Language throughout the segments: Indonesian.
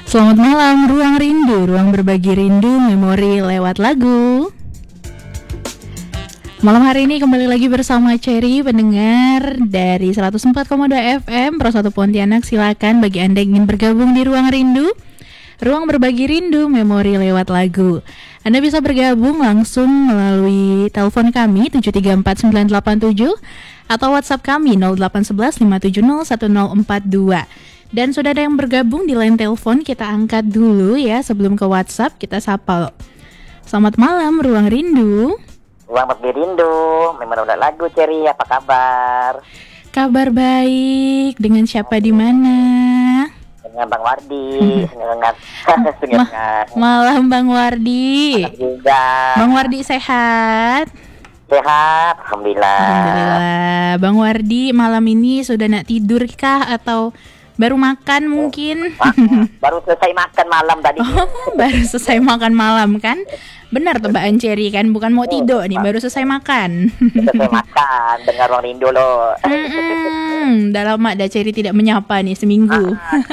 Selamat malam, Ruang Rindu, ruang berbagi rindu, memori lewat lagu. Malam hari ini kembali lagi bersama Cherry, pendengar dari 104,2 FM Pro 1 Pontianak. Silakan bagi Anda yang ingin bergabung di Ruang Rindu, ruang berbagi rindu, memori lewat lagu. Anda bisa bergabung langsung melalui telepon kami 7349877 atau WhatsApp kami 0811 570 1042. Dan sudah ada yang bergabung di line telepon, kita angkat dulu ya sebelum ke WhatsApp, kita sapa. Selamat malam, Ruang Rindu. Ruang berbagi rindu, memang udah lagu Cherry, apa kabar? Kabar baik, dengan siapa di mana? Dengan Bang Wardi, dengan Malam Bang Wardi. juga. Bang Wardi sehat? Sehat, alhamdulillah. Alhamdulillah. Bang Wardi malam ini sudah nak tidur kah atau baru makan mungkin? Baru selesai makan malam tadi. Baru selesai makan malam kan? Benar tebakan Cherry kan, bukan mau tidur nih, baru selesai makan. Selesai makan, dengar Ruang Rindu loh. Udah lama dah Cherry tidak menyapa nih, seminggu.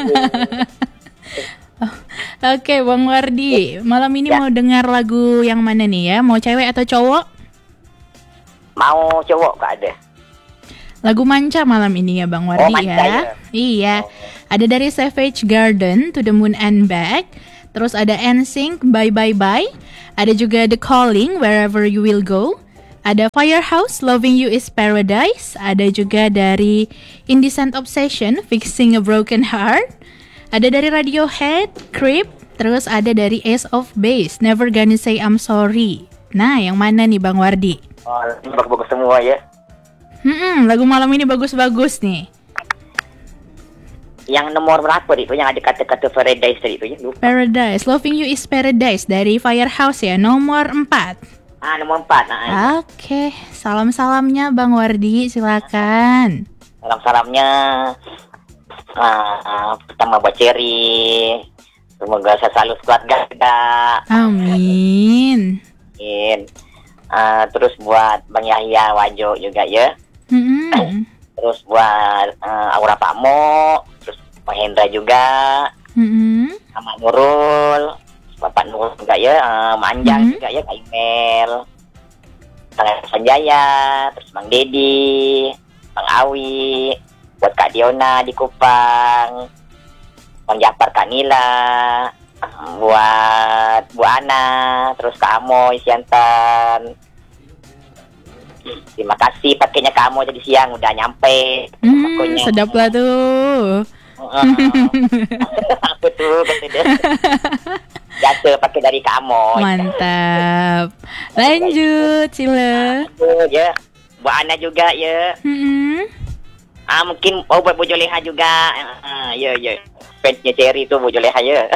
Oke, Bang Wardi, malam ini mau dengar lagu yang mana nih ya? Mau cewek atau cowok? Mau cowok gak ada? Lagu manca malam ini ya Bang Wardi manca ya. ya? Iya. Ada dari Savage Garden, To the Moon and Back. Terus ada NSYNC, Bye Bye Bye. Ada juga The Calling, Wherever You Will Go. Ada Firehouse, Loving You Is Paradise. Ada juga dari Indecent Obsession, Fixing a Broken Heart. Ada dari Radiohead, Creep. Terus ada dari Ace of Base, Never Gonna Say I'm Sorry. Nah, yang mana nih Bang Wardi? Oh, bagus-bagus semua ya. Lagu malam ini bagus-bagus nih. Yang nomor berapa itu? Yang ada kata-kata Paradise tadi itu ya? Lupa. Paradise, Loving You Is Paradise dari Firehouse ya, nomor 4. Nomor 4. Oke, salam-salamnya Bang Wardi, silakan. Salam-salamnya pertama buat Cherry. Semoga saya selalu keluarga. Amin. Terus buat Bang Yahya Wajo juga ya. Terus buat Aura Pakmo, terus Bang Hendra juga, Ahmad Nurul, Bapak Nurul juga ya, Manjang juga ya, Kak Imel, Kang Sanjaya, terus Bang Dedi, Bang Awi, buat Kak Diona di Kupang, Bang Japar, Kak Nila, buat Bu Ana, terus Kak Amoy Siantan. Terima kasih pakainya kamu jadi siang udah nyampe. Sedap lah tuh. Aku tuh jatuh pakai dari kamu. Mantap. Lanjut Cile. Ya, Bu Ana juga ya. Mungkin buat Bu Joleha juga. Ya. Fansnya Cherry itu Bu Joleha ya.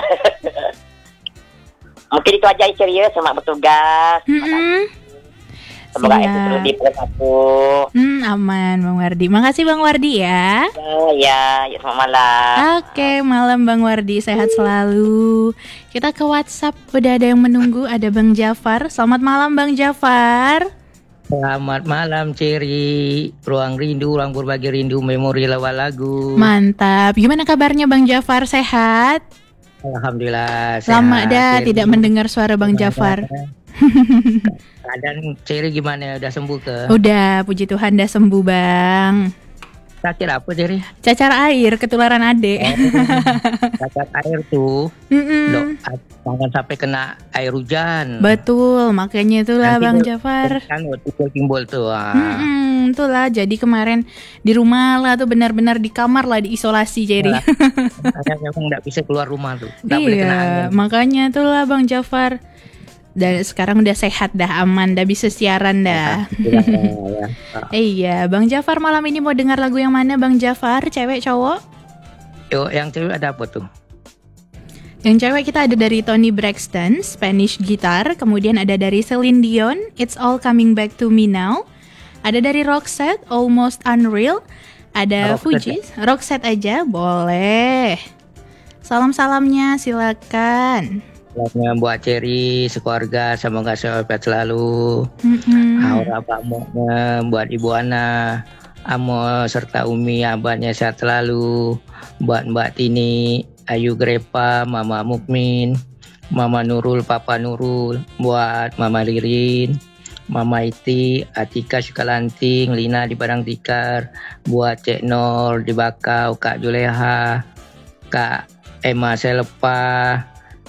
Mungkin itu aja Cherry ya, semangat bertugas. Semoga itu terus di persatu. Aman Bang Wardi. Makasih Bang Wardi ya. Ya, selamat malam. Oke, malam Bang Wardi, sehat selalu. Kita ke WhatsApp, udah ada yang menunggu, ada Bang Jafar. Selamat malam Bang Jafar. Selamat malam Cherry, Ruang Rindu, ruang berbagi rindu, memori lewat lagu. Mantap. Gimana kabarnya Bang Jafar, sehat? Alhamdulillah sehat. Lama dah Cherry. tidak mendengar suara Bang Jafar. Keadaan Cherry gimana? Udah sembuh ke? Udah, puji Tuhan dah sembuh Bang. Sakit apa Cherry? Cacar air, ketularan adek. Cacat air tuh. Jangan sampai kena air hujan. Betul, makanya itulah Nanti Bang Jafar. Kan waktu timbul tuh. Itulah, jadi kemarin di rumah lah tuh, benar-benar di kamar lah, diisolasi Cherry. Makanya memang nggak bisa keluar rumah tuh. Nggak boleh kena angin. Makanya itulah Bang Jafar. Dan sekarang udah sehat dah, aman dah, bisa siaran dah. Iya, Bang Jafar malam ini mau dengar lagu yang mana Bang Jafar? Cewek cowok? Yo, yang cewek ada apa tuh? Yang cewek kita ada dari Toni Braxton, Spanish Guitar. Kemudian ada dari Celine Dion, It's All Coming Back to Me Now. Ada dari Roxette, Almost Unreal. Ada Fugees, Roxette aja boleh. Salam-salamnya silakan. Salamnya buat Cherry, sekeluarga, semoga sehat selalu. Aura Pakmonya buat Ibu Ana, Amo serta Umi abahnya sehat selalu. Buat Mbak Tini, Ayu Grepa, Mama Mukmin, Mama Nurul, Papa Nurul, buat Mama Lirin, Mama Iti, Atika Sukalanting, Lina di Padang Tikar, buat Cek Nor di Bakau, Kak Juleha, Kak Emma Selepa,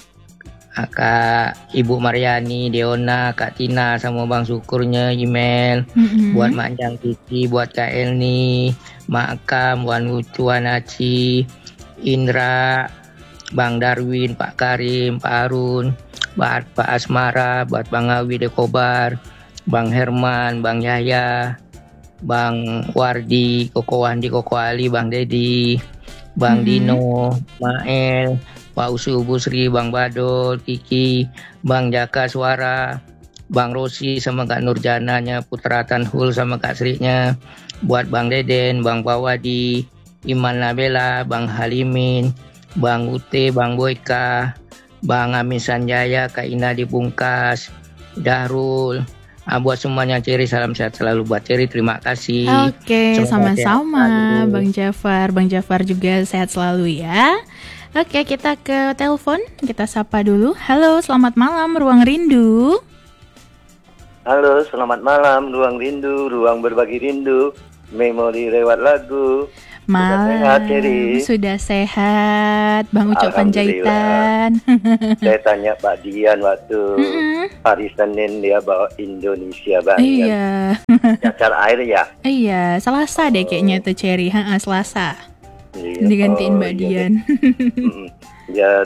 Kak Ibu Mariani, Deona, Kak Tina sama Bang Syukurnya, email, buat Mak Jang Titi, buat Kak Elni, Mak Kam, Wan Tuan Aci, Indra, Bang Darwin, Pak Karim, Pak Arun, buat Pak Asmara, buat Bang Awi de Kobar, Bang Herman, Bang Yahya, Bang Wardi, Koko Wandi, Koko Ali, Bang Dedi, Bang Dino, Mael, Pak Usu Busri, Bang Badol, Kiki, Bang Jaka Suara, Bang Rosi sama Kak Nurjananya, Putra Tanhul sama Kak Srinya, buat Bang Deden, Bang Pawadi, Iman Nabela, Bang Halimin, Bang Ute, Bang Boyka, Bang Amin Sanjaya, Kak Ina di Pungkas, Dahrul. Buat semuanya Cherry, salam sehat selalu buat Cherry, terima kasih. Oke, sama-sama Bang Jafar. Bang Jafar juga sehat selalu ya. Oke, kita ke telepon, kita sapa dulu. Halo, selamat malam Ruang Rindu. Halo, selamat malam Ruang Rindu, ruang berbagi rindu, memori lewat lagu. Malam, sudah sehat Cherry? Sudah sehat, Bang Ucok Panjaitan. Saya tanya Pak Dian waktu hari Senin dia bawa Indonesia banget. Iya. Cacar air ya? Iya, Selasa deh kayaknya tuh Cherry, Selasa. Iya. Digantiin Mbak Dian. Ya,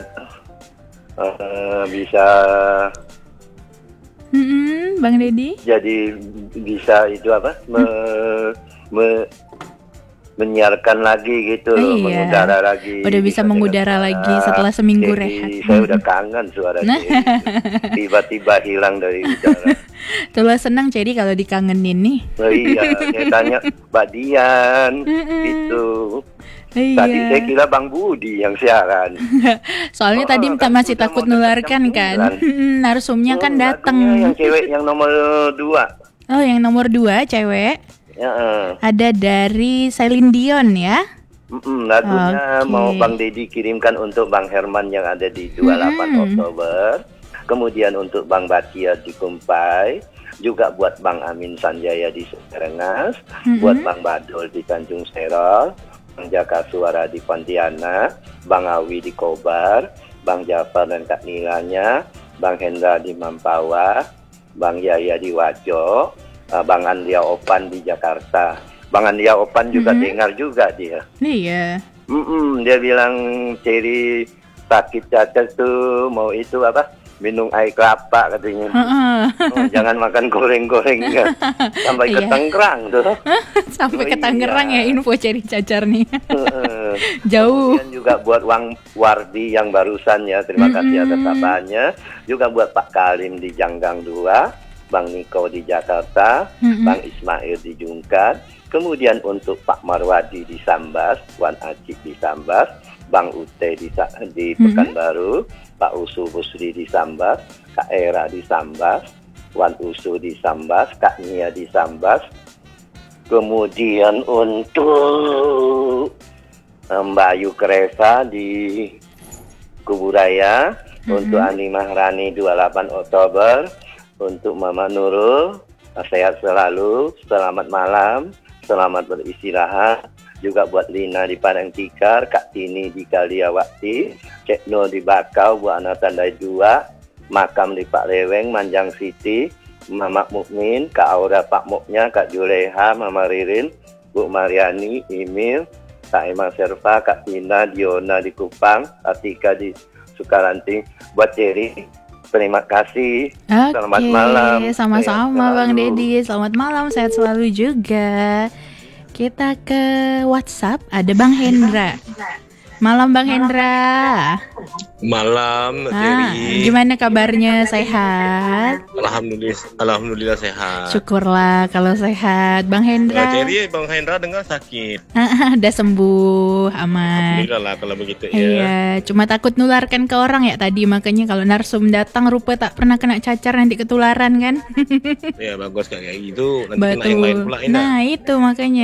bisa. Bang Dedi? Jadi bisa itu apa? Menyiarkan lagi gitu, mengudara lagi. Udah bisa mengudara lagi setelah seminggu rehat. Saya udah kangen suara tiba-tiba hilang dari udara. Itulah senang jadi kalau dikangenin nih. Oh iya, saya tanya Mbak Dian itu. Tadi saya kira Bang Budi yang siaran. Soalnya tadi masih takut nularkan kan. Narsumnya kan datang. Yang cewek yang nomor 2. Oh, yang nomor 2 cewek. Ya, ada dari Celine Dion ya. Lagunya mau Bang Dedi kirimkan untuk Bang Herman yang ada di 28 Oktober. Kemudian untuk Bang Batia di Kumpai, juga buat Bang Amin Sanjaya di Rengas, buat Bang Badol di Tanjung Serol, Bang Jaka Suara di Pontianak, Bang Awi di Kobar, Bang Jafar dan Kak Nilanya, Bang Hendra di Mampawa, Bang Yaya di Wajo, Bang Andia Opan di Jakarta. Bang Andia Opan juga dengar juga dia. Iya. Dia bilang Cherry sakit cacat tuh mau itu apa? Minum air kelapa katanya. Jangan makan goreng-goreng ya. Sampai ke Tangerang tuh. Sampai ke Tangerang ya info Cherry cacar nih. Jauh. Kemudian juga buat Wang Wardi yang barusan ya. Terima kasih atas kabarnya. Juga buat Pak Kalim di Janggang 2. Bang Niko di Jakarta, Bang Ismail di Jungkat, kemudian untuk Pak Marwadi di Sambas, Wan Acik di Sambas, Bang Ute di Pekanbaru, Pak Usu Busri di Sambas, Kak Era di Sambas, Wan Usu di Sambas, Kak Nia di Sambas, kemudian untuk Mbak Ayu Kreva di Kuburaya, untuk Ani Mahrani 28 Oktober, untuk Mama Nurul, sehat selalu, selamat malam, selamat beristirahat. Juga buat Lina di Padang Tikar, Kak Tini di Kaliawati, Cek No di Bakau, Bu Ana Tandai 2, Makam di Pak Leweng, Manjang City, Mama Mukmin, Kak Aura Pak Moknya, Kak Juleha, Mama Ririn, Bu Mariani, Emil, Kak Emma Serva, Kak Tina, Diona di Kupang, Atika di Sukalanting, buat Cherry. Terima kasih. Selamat malam. Sama-sama Bang Dedi. Selamat malam, sehat selalu juga. Kita ke WhatsApp, ada Bang Hendra. Malam Bang Hendra. Malam, Cherry. Gimana kabarnya? Sehat? Alhamdulillah sehat. Syukurlah kalau sehat. Bang Hendra. Cherry, Bang Hendra dengar sakit. Udah sembuh, aman. Alhamdulillah lah kalau begitu ya. Iya, cuma takut nularkan ke orang ya tadi, makanya kalau narsum datang rupa tak pernah kena cacar nanti ketularan kan. Ya bagus kayak gitu. Nanti kena yang lain pula. Nah itu makanya.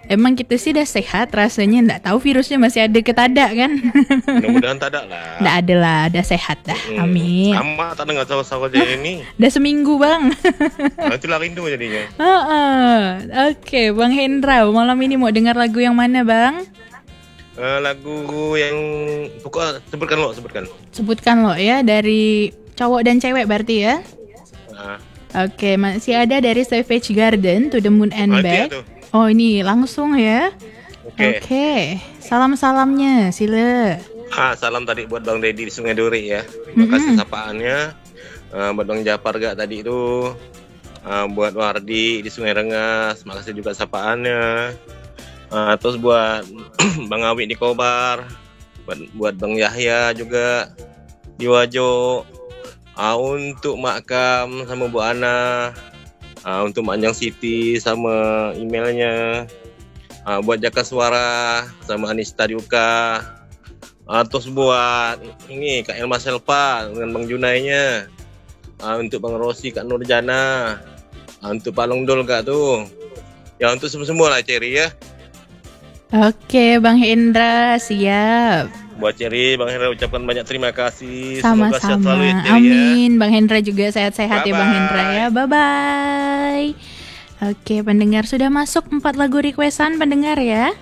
Emang kita sih udah sehat rasanya, nggak tahu virusnya masih ada ke tada kan? Mudah-mudahan tak ada lah. Nggak ada lah, udah sehat dah. Amin. Sama tak dengar sawa-sawa jadi ini. Udah seminggu bang. Itulah rindu jadinya. Oke, Bang Hendra, malam ini mau dengar lagu yang mana bang? Lagu yang pokoknya sebutkan. Sebutkan lo ya, dari cowok dan cewek berarti ya? Oke, masih ada dari Savage Garden, To the Moon and Back. Oh ini langsung ya. Oke. Salam-salamnya sila. Salam tadi buat Bang Dedi di Sungai Duri ya. Makasih sapaannya. Buat Bang Japar gak tadi itu. Buat Wardi di Sungai Rengas, makasih juga sapaannya. Terus buat Bang Awi di Kobar, buat Bang Yahya juga di Wajo. Untuk Mak Kam sama Bu Ana. Untuk Manjang Siti sama emailnya, buat Jaka Suara sama Anista Duka, terus buat ini Kak Elma Selva dengan Bang Junainya, untuk Bang Rosi, Kak Nurjana, untuk Pak Longdol Kak tuh, ya untuk semua lah Cherry ya. Oke Bang Hendra, siap. Buat Cherry, Bang Hendra ucapkan banyak terima kasih. Sama-sama. Semoga sehat selalu ya, Cherry, amin ya. Bang Hendra juga sehat-sehat ya Bang Hendra ya. Bye-bye. Oke pendengar, sudah masuk 4 lagu requestan pendengar ya.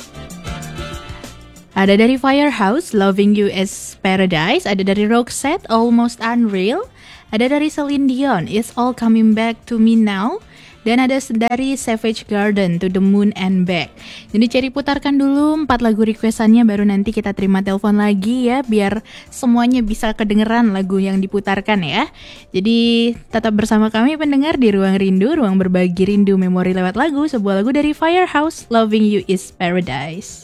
Ada dari Firehouse, Loving You is Paradise. Ada dari Roxette, Almost Unreal. Ada dari Celine Dion, It's All Coming Back to Me Now. Dan ada dari Savage Garden, To the Moon and Back. Jadi Cherry putarkan dulu 4 lagu requestannya, baru nanti kita terima telepon lagi ya, biar semuanya bisa kedengeran lagu yang diputarkan ya. Jadi tetap bersama kami pendengar di Ruang Rindu, ruang berbagi rindu memori lewat lagu. Sebuah lagu dari Firehouse, Loving You is Paradise.